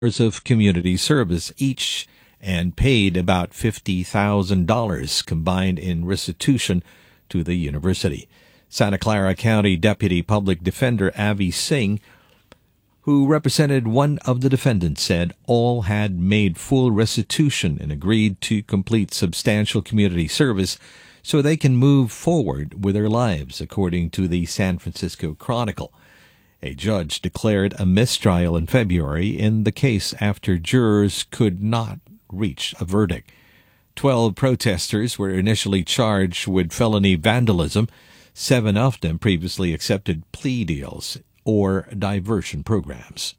of community service each and paid about $50,000 combined in restitution to the university. Santa Clara County Deputy Public Defender Avi Singh, who represented one of the defendants, said all had made full restitution and agreed to complete substantial community service so they can move forward with their lives, according to the San Francisco Chronicle. A judge declared a mistrial in February in the case after jurors could not reach a verdict. 12 protesters were initially charged with felony vandalism. 7 of them previously accepted plea deals or diversion programs.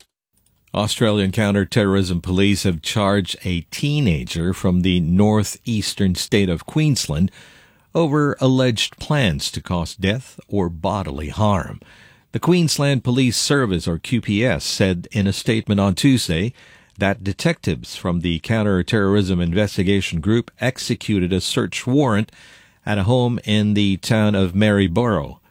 Australian counter-terrorism police have charged a teenager from the northeastern state of Queensland over alleged plans to cause death or bodily harm. The Queensland Police Service, or QPS, said in a statement on Tuesday that detectives from the Counter-Terrorism Investigation Group executed a search warrant at a home in the town of Maryborough,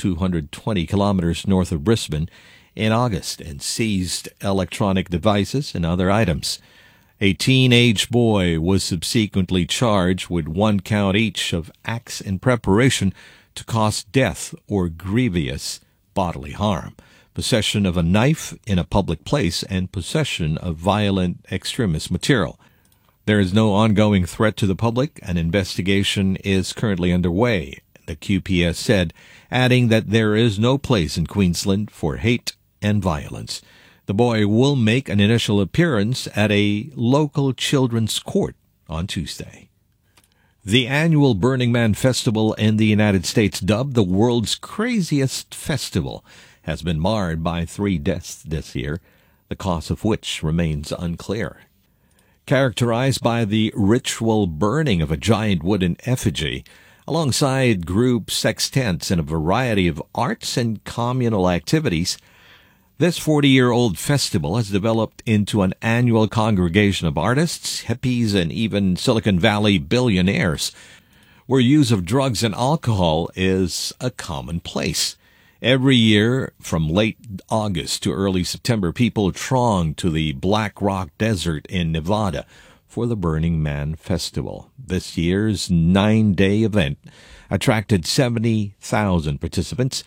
220 kilometers north of Brisbane, in August and seized electronic devices and other items. A teenage boy was subsequently charged with 1 count each of acts in preparation to cause death or grievous bodily harm, possession of a knife in a public place, and possession of violent extremist material. There is no ongoing threat to the public. An investigation is currently underway, the QPS said, adding that there is no place in Queensland for hate and violence. The boy will make an initial appearance at a local children's court on Tuesday. The annual Burning Man Festival in the United States, dubbed the world's craziest festival, has been marred by 3 deaths this year, the cause of which remains unclear. Characterized by the ritual burning of a giant wooden effigy, alongside group sextets and a variety of arts and communal activities, this 40-year-old festival has developed into an annual congregation of artists, hippies, and even Silicon Valley billionaires, where use of drugs and alcohol is a commonplace. Every year, from late August to early September, people throng to the Black Rock Desert in Nevada for the Burning Man Festival. This year's 9-day event attracted 70,000 participants,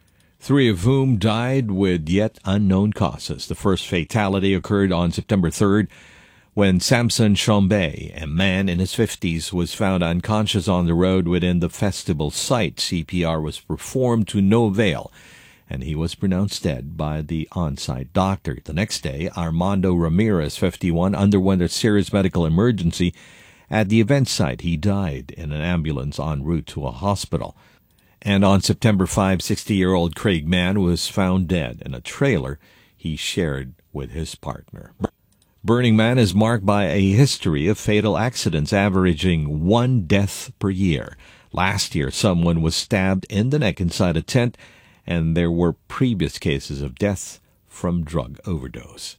3 of whom died with yet unknown causes. The first fatality occurred on September 3rd when Samson Chombe, a man in his 50s, was found unconscious on the road within the festival site. CPR was performed to no avail, and he was pronounced dead by the on-site doctor. The next day, Armando Ramirez, 51, underwent a serious medical emergency at the event site. He died in an ambulance en route to a hospital. And on September 5, 60-year-old Craig Mann was found dead in a trailer he shared with his partner. Burning Man is marked by a history of fatal accidents, averaging 1 death per year. Last year, someone was stabbed in the neck inside a tent, and there were previous cases of death from drug overdose.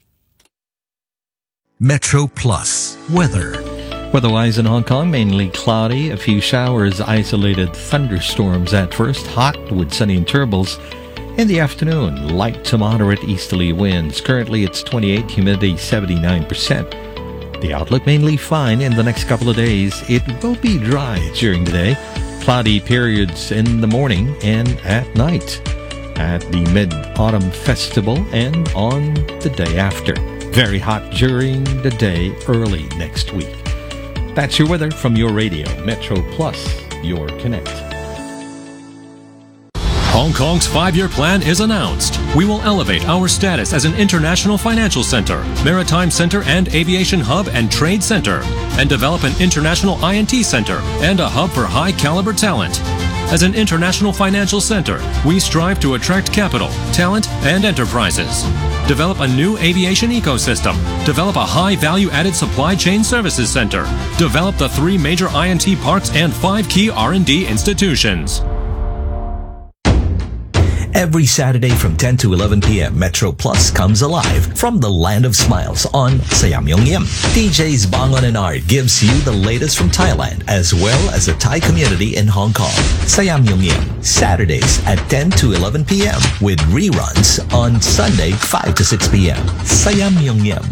Metro Plus weather. Weather-wise in Hong Kong, mainly cloudy, a few showers, isolated thunderstorms at first, hot with sunny intervals. In the afternoon, light to moderate easterly winds. Currently it's 28, humidity 79%. The outlook mainly fine in the next couple of days. It will be dry during the day, cloudy periods in the morning and at night at the Mid-Autumn Festival and on the day after. Very hot during the day early next week. That's your weather from your radio, Metro Plus, your connect. Hong Kong's 5-year plan is announced. We will elevate our status as an international financial center, maritime center and aviation hub and trade center, and develop an international INT center and a hub for high-caliber talent. As an international financial center, we strive to attract capital, talent, and enterprises. Develop a new aviation ecosystem. Develop a high-value-added supply chain services center. Develop the 3 major INT parks and 5 key R&D institutions. Every Saturday from 10 to 11 p.m., Metro Plus comes alive from the land of smiles on Sayam Yung Yim. DJs Bangon and Art gives you the latest from Thailand as well as the Thai community in Hong Kong. Sayam Yung Yim, Saturdays at 10 to 11 p.m. with reruns on Sunday 5 to 6 p.m. Sayam Yung Yim.